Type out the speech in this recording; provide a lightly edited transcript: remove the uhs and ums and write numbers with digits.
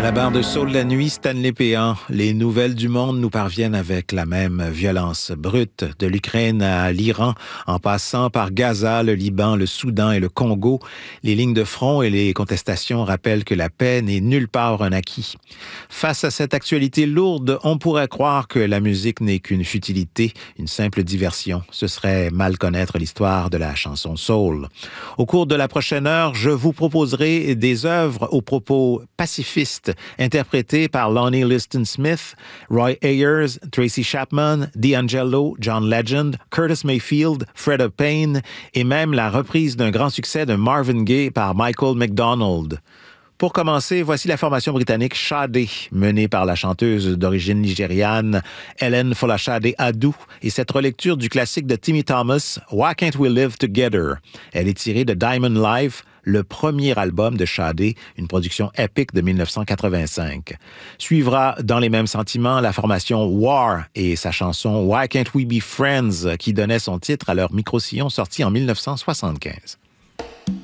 À la barre de Saul la nuit, Stanley Péan. Les nouvelles du monde nous parviennent avec la même violence brute, de l'Ukraine à l'Iran, en passant par Gaza, le Liban, le Soudan et le Congo. Les lignes de front et les contestations rappellent que la paix n'est nulle part un acquis. Face à cette actualité lourde, on pourrait croire que la musique n'est qu'une futilité, une simple diversion. Ce serait mal connaître l'histoire de la chanson soul. Au cours de la prochaine heure, je vous proposerai des œuvres aux propos pacifistes interprétés par Lonnie Liston Smith, Roy Ayers, Tracy Chapman, D'Angelo, John Legend, Curtis Mayfield, Freda Payne et même la reprise d'un grand succès de Marvin Gaye par Michael McDonald. Pour commencer, voici la formation britannique Sade, menée par la chanteuse d'origine nigériane Helen Folashade Adu, et cette relecture du classique de Timmy Thomas, Why Can't We Live Together? Elle est tirée de Diamond Life, le premier album de Sade, une production épique de 1985. Suivra, dans les mêmes sentiments, la formation War et sa chanson Why Can't We Be Friends, qui donnait son titre à leur micro-sillon sorti en 1975.